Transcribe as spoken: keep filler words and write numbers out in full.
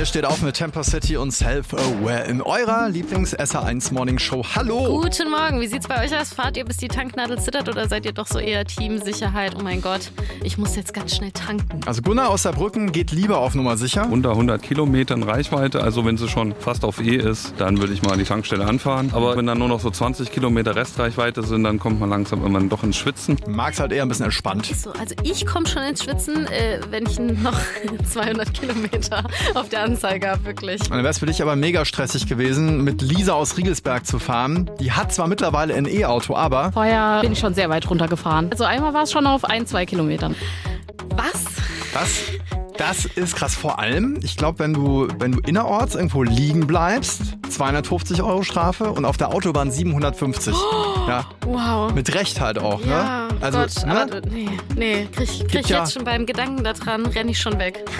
Ihr steht auf mit Tempo City und Self-Aware in eurer Lieblings-S R eins Morning Show. Hallo! Guten Morgen, wie sieht's bei euch aus? Fahrt ihr, bis die Tanknadel zittert oder seid ihr doch so eher Teamsicherheit? Oh mein Gott, ich muss jetzt ganz schnell tanken. Also Gunnar aus Saarbrücken geht lieber auf Nummer sicher. Unter hundert Kilometern Reichweite, also wenn sie schon fast auf E ist, dann würde ich mal an die Tankstelle anfahren. Aber wenn dann nur noch so zwanzig Kilometer Restreichweite sind, dann kommt man langsam immer doch ins Schwitzen. Mag's halt eher ein bisschen entspannt. So, also ich komme schon ins Schwitzen, äh, wenn ich noch zweihundert Kilometer auf der Anzeige habe, wirklich. Und dann wäre es für dich aber mega stressig gewesen, mit Lisa aus Riegelsberg zu fahren. Die hat zwar mittlerweile ein E-Auto, aber... Vorher bin ich schon sehr weit runtergefahren. Also einmal war es schon auf ein, zwei Kilometern. Was? Was? Das ist krass. Vor allem, ich glaube, wenn du, wenn du innerorts irgendwo liegen bleibst, zweihundertfünfzig Euro Strafe und auf der Autobahn siebenhundertfünfzig. Oh, ja. Wow. Mit Recht halt auch, ja, ne? Also, Gott, ne? aber nee, nee, krieg, krieg ich ja. jetzt schon beim Gedanken daran, renne ich schon weg.